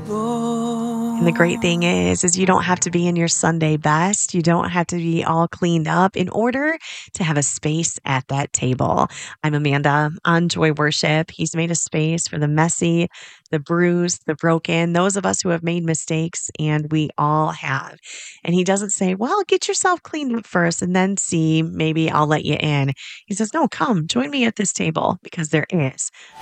And the great thing is you don't have to be in your Sunday best. You don't have to be all cleaned up in order to have a space at that table. I'm Amanda on Joy Worship. He's made a space for the messy, the bruised, the broken, those of us who have made mistakes, and we all have. And he doesn't say, well, get yourself cleaned up first and then see, maybe I'll let you in. He says, no, come join me at this table because there is